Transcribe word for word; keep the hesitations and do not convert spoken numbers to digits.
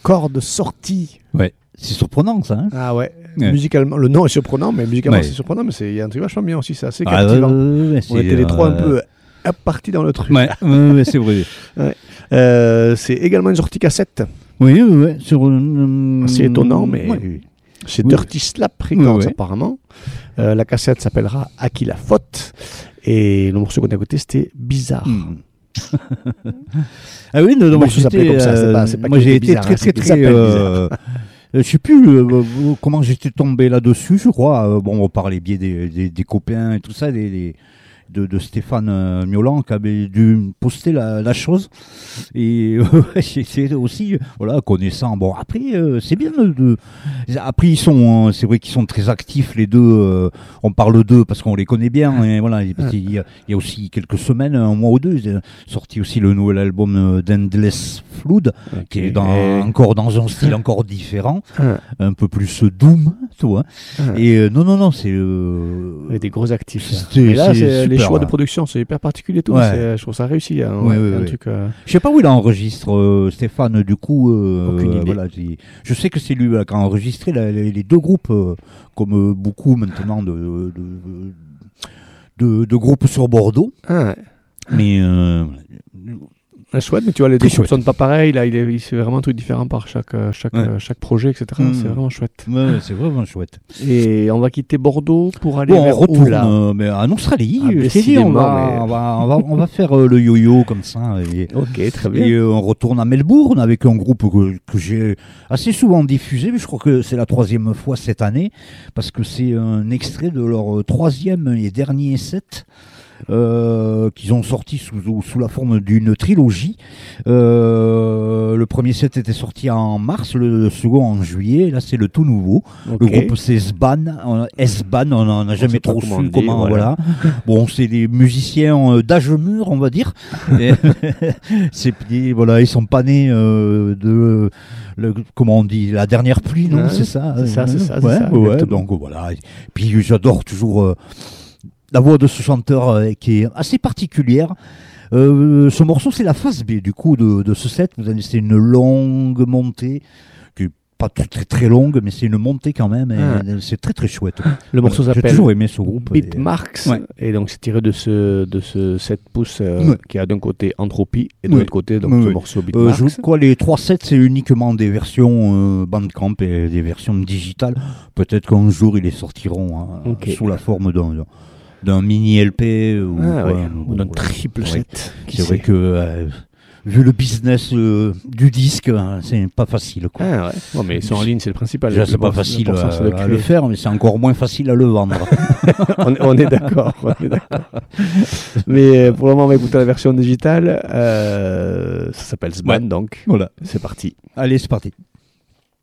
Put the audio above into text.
cordes sorties. Ouais, c'est surprenant ça. Hein Ah ouais. ouais, musicalement, le nom est surprenant, mais musicalement ouais. c'est surprenant, mais il y a un truc vachement bien aussi, c'est assez Ah, captivant. euh, ouais, On était les trois un peu euh, partis dans le truc. Ouais, ouais, ouais, c'est vrai. Ouais. Euh, c'est également une sortie cassette. Oui, oui, oui. Sur, euh, C'est étonnant, mais ouais. c'est Oui. Dirty Slap Records Ouais, ouais. apparemment. Euh, la cassette s'appellera À qui la faute. Et le morceau qu'on a écouté, c'était Bizarre. Hmm. Ah oui, non, Le non, moi, morceau s'appelait j'étais, comme ça, c'est euh, pas- c'est pas moi qu'il j'ai était été bizarre, très hein, très c'est qu'il très. s'appelle euh, euh, je sais plus euh, comment j'étais tombé là-dessus, je crois. Euh, bon, par les biais des, des, des copains et tout ça, des, des- de, de Stéphane euh, Miolan qui avait dû poster la, la chose. Et euh, c'est aussi, voilà, connaissant. Bon, après, euh, c'est bien de, de- Après, ils sont, euh, c'est vrai qu'ils sont très actifs, les deux. euh, on parle d'eux parce qu'on les connaît bien. Et voilà, il y, a, il y a aussi quelques semaines, un mois ou deux, ils ont sorti aussi le nouvel album euh, d'Endless Flood, Ok. qui est dans, Et- encore dans un style encore différent, Ah, un peu plus doom, tu vois. ah. Et euh, non, non, non, c'est. euh, Avec des gros actifs. là. C'est- Mais là, c'est c'est- les super, choix ouais. de production, c'est hyper particulier. Tout. Ouais. C'est- Je trouve ça réussi. Hein, Ouais, ouais, ouais, un ouais. truc. euh, Je sais pas où il enregistre euh, Stéphane, du coup. euh, Aucune idée. Voilà, j'ai- je sais que c'est lui euh, qui a enregistré la- les, les deux groupes, euh, comme euh, beaucoup maintenant de, de, de, de- de groupes sur Bordeaux. Ah, ouais. Mais euh, Ouais, chouette, mais tu vois, les deux C'est groupes chouette. sonnent pas pareil. Là, il est, il- c'est vraiment un truc différent par chaque, euh, chaque, Ouais. euh, chaque projet, et cetera. Mm. C'est vraiment chouette. ouais, ouais, c'est vraiment chouette. Et on va quitter Bordeaux pour aller Bon, on vers où retourne là euh, mais en Australie. Ah, je t'ai dit, on, décidément, va, mais- on, va, on, va, on va faire euh, le yo-yo comme ça. Et, Ok, très bien. et, euh, on retourne à Melbourne avec un groupe que, que j'ai assez souvent diffusé, mais je crois que c'est la troisième fois cette année, parce que c'est un extrait de leur troisième et dernier set. Euh, qu'ils ont sorti sous, sous la forme d'une trilogie. Euh, le premier set était sorti en mars, le second en juillet, et là c'est le tout nouveau. Ok. Le groupe c'est S-Ban, on- S-Ban, on n'en a jamais sait pas trop comment su on dit, comment, voilà. voilà. Bon, c'est des musiciens euh, d'âge mûr, on va dire. Et c'est, et voilà, ils sont pas nés euh, de, le, comment on dit, la dernière pluie, non, Ouais, c'est ça. c'est ça, c'est ça, c'est Ouais, ça, ouais, exactement. donc voilà. Puis j'adore toujours euh, la voix de ce chanteur euh, qui est assez particulière. Euh, ce morceau, c'est la phase B du coup de, de ce set. Vous allez, c'est une longue montée, qui est pas très très, très longue, mais c'est une montée quand même. Et Ah. c'est très très chouette. Le morceau J'ai s'appelle toujours aimé ce groupe. et- Beatmarks. Ouais. Et donc, c'est tiré de ce, de ce sept pouces euh, Ouais. qui a d'un côté Entropie et de Ouais. l'autre côté donc, Ouais, ce ouais. morceau Euh, Beatmarks. je crois les trois sets, c'est uniquement des versions euh, Bandcamp et des versions digitales. Peut-être qu'un jour, ils les sortiront hein, Ok. sous la forme d'un, d'un mini L P ou, Ah, quoi. ouais. Ou d'un Voilà. triple Ouais. set. qui C'est vrai sait. que, euh, vu le business euh, du disque, hein, c'est pas facile. Quoi. Ah ouais. Bon, mais ils sont en ligne, c'est le principal. Déjà, c'est pas L'important, facile l'important, c'est de à, à créer. le faire, mais c'est encore moins facile à le vendre. on, on est d'accord. on est d'accord. Mais euh, pour le moment, on va écouter la version digitale. Euh, ça s'appelle Sban, Ouais. donc Voilà. c'est parti. Allez, c'est parti.